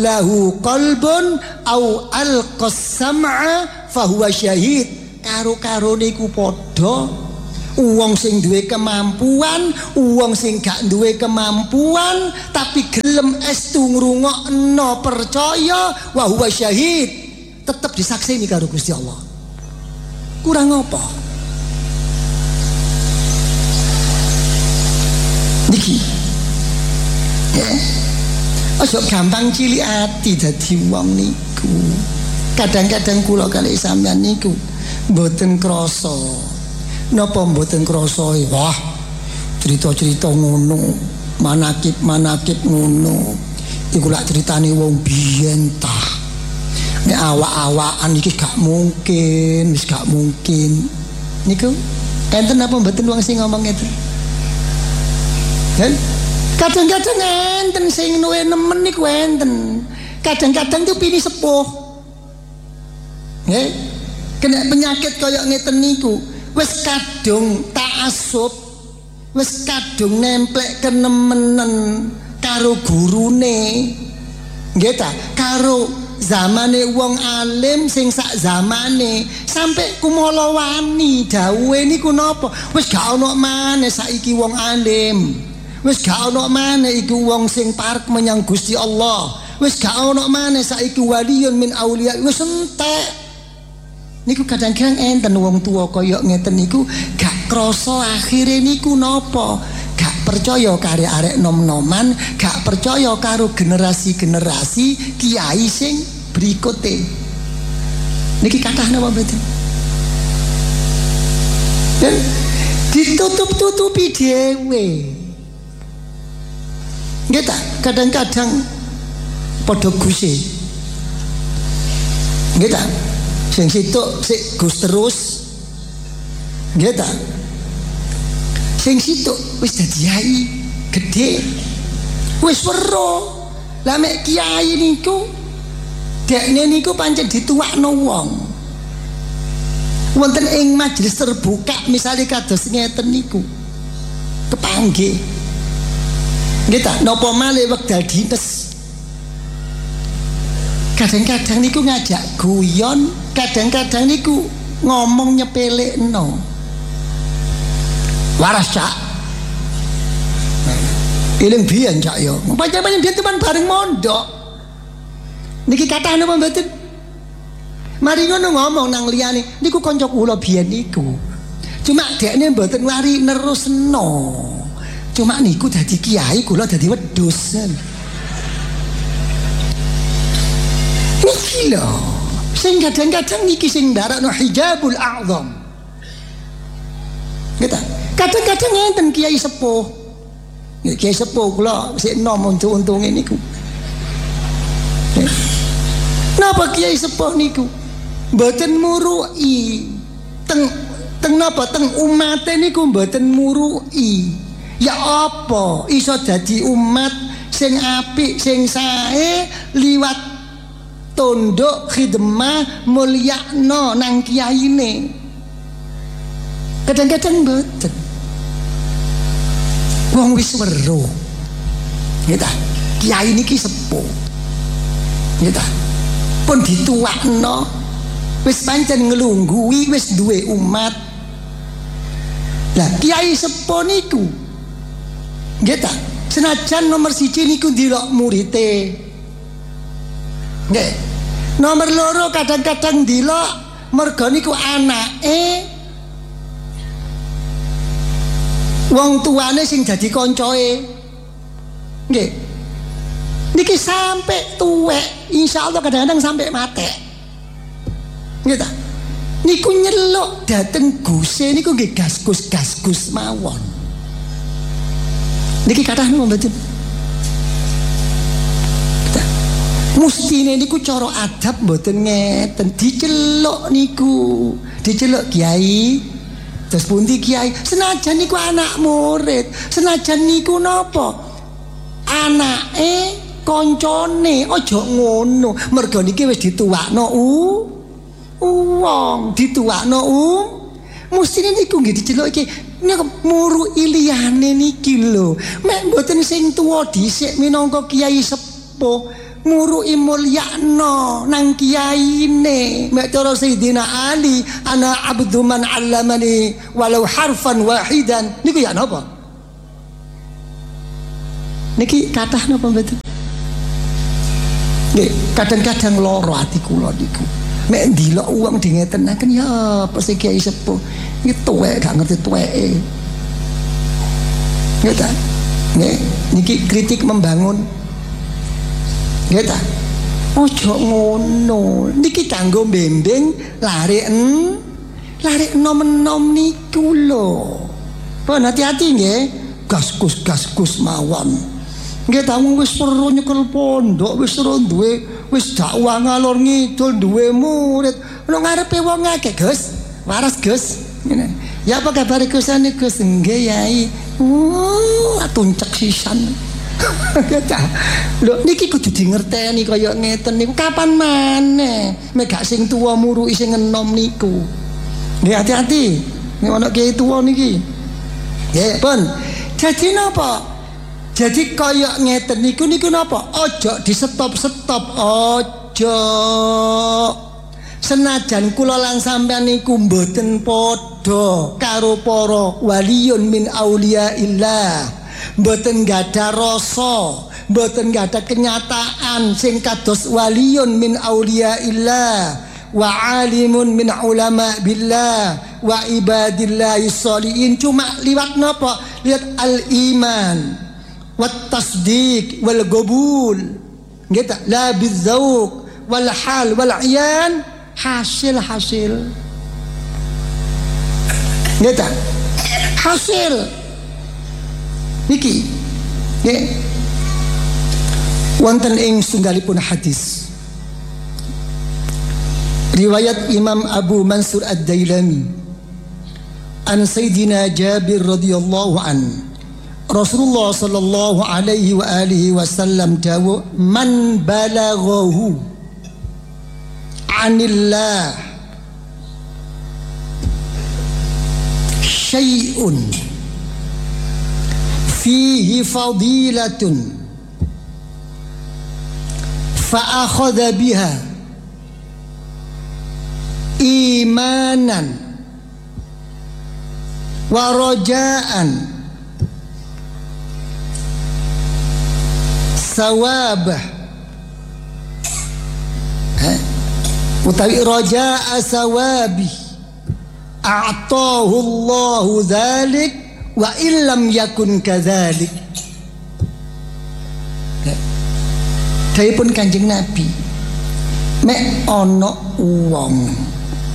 lahu qalbun au alqas sam'a fahuwa syahid. Karo-karo niku padha wong sing duwe kemampuan, wong sing gak duwe kemampuan tapi gelem estu ngrungokno percaya wa huwa syahid, tetep disaksini karo Gusti Allah. Kurang apa? Niki aja gampang cilik ati dadi wong niku. Kadang-kadang kula kalih sampeyan niku mboten krasa. Napa mboten krasa? Wah, cerita-cerita ngono, manakib-manakib ngono. Iku lak critane wong biyen ta. Nek awak-awakan iki gak mungkin, wis gak mungkin. Niku enten apa mboten wong sing ngomong ngeten? Kan kadang-kadang enten sing nuwe nemen niku enten. Kadang-kadang tuh pini sepuh. Nggih. Kena penyakit kaya ngeten niku. Wis kadung ta'assub, wis kadung nemplek kenemenen karo gurune. Nggih ta? Karo zamane wong alim sing sak zamane sampai kumala wani dawuhe niku napa? Wis gak ana maneh saiki wong alim. Wis gak ana maneh iku wong sing parek menyang Gusti Allah. Wis gak ana maneh saiki waliyun min auliya. Wis entek. Niku kadang-kadang enten wong tua kaya ngeten niku gak krasa akhire niku napa? Gak percaya karo arek nom-noman, gak percaya karo generasi-generasi kiai sing berikute. Niki kathah napa mboten? Dan ditutup-tutupi dhewe. Nggih ta, kadang-kadang padha guse. Nggih ta? Sing situk sik gus terus. Nggih ta? Sing situk wis dadi kiai gedhe. Wis weruh. Lah mek kiai niku dekne niku pancen dituwakno wong. Wonten ing majelis terbuka misalnya kados ngeten niku. Kepanggih. Nggih ta, napa malih wekdal dites. Kadang-kadang niku ngajak guyon, kadang-kadang niku ngomong nyepelekno. Waras cak. Iling biyen cak yo. Pancen biyen teman bareng mondok. Niki kathah napa mboten? Mari ngono ngomong nang liyane, niku kanca kula biyen niku. Cuma dekne mboten wari nerusno. Cuma niku dadi kiai, kula dadi wedhus. Niki lho, sing kadang-kadang niki sing ndarakno hijabul a'zam. Gitu. Kadang-kadang enten kiai sepuh. Kiai sepuh kula sik enom untung-untunge niku. Napa kiai sepuh niku? Mboten murui. Teng napa teng umate niku mboten murui. Ya apa iso dadi umat sing apik sing sae liwat tunduk khidmah mulyakno nang kiyaine. Kadang-kadang mboten. Wong wis weruh. Nggih ta? Kiai niki sepuh. Nggih ta? Pun dituwakno wis pancen nglungguhi wis duwe umat. Lah kiai sepuh niku nggih ta? Senajan nomor 1 niku ndelok murite. Nggih. Nomor 2 kadang-kadang ndelok mergo niku anake wong tuane sing dadi koncoe. Nggih. Niki sampai tuwek, insyaallah kadang-kadang sampai mate. Nggih ta? Niku nyeluk dateng guse niku nggih gaskus-gaskus mawon. Niki kathah napa mboten? Mustine niku cara adab mboten ngeten, diceluk niku, diceluk kiai. Terus pundi kiai? Senajan niku anak murid, senajan niku napa? Anake koncone, aja ngono. Mergo niki wis dituwakno wong, dituwakno mustine niku nggih diceluk iki niku muru iliyane niki lho. Mek mboten sing tuwa dhisik minangka kiai sepuh muruki mulyakno nang kiyaine. Mek cara Sayyidina Ali, ana abdu man 'allamani walau harfan wahidan. Niku ya napa? Niki kathah napa mboten? Nggih, kadang-kadang lara ati kula niku. Mek ndelok wong dingetenaken ya apa sih Kiai sepuh. Iki tuwek gak ngerti tuweke. Nggih ta? Nggih, niki kritik membangun. Nggih ta? Ojo ngono. Niki kanggo mbembing lare enom-enom niku lho. Pun hati-hati nggih. Gas-gus mawon. Nggih ta wis perlu nyekel pondok, wis perlu duwe wis dakwah ngalor ngidul duwe murid. Ono ngarepe wong akeh, Gus. Waras, Gus. Ngene. Ya apa kabar Gus ane Gus? Nggih, Yai. Tuncek sisan. Lho niki kudu dingerteni kaya ngeten niku kapan maneh mek gak sing tuwa muruki sing enom niku. Nggih hati-hati nek ana kiai tuwa niki. Nggih, pun. Jadi napa? Jadi kaya ngeten niku napa? Ojo di stop-stop, ojo. Senajan kula lan sampean niku mboten padha karo para waliyun min auliyaillah. Mboten gadah rasa, mboten gadah kenyataan sing kados waliyun min auliyaillah wa alimun min ulama billah wa ibadillahi sholihin. Cuma liwat napa? Lihat al-iman wat tasdiq wal qabul. Nggih ta? La bizauq wal hal wal iyan hasil. Nggih ta? Hasil niki nggih wonten ing setunggalipun hadis riwayat Imam Abu Mansur Ad-Dailami an Sayyidina Jabir radhiyallahu an Rasulullah sallallahu alaihi wa alihi wasallam dawu man balaghahu anillah syai'un fihi fadilatun fa akhadha biha imanan wa rajaan sawabah utawi rajaa sawabi a'tahu Allahu dzalik wa illam yakun kadzalik. Dawuhipun Kanjeng Nabi, mek ana wong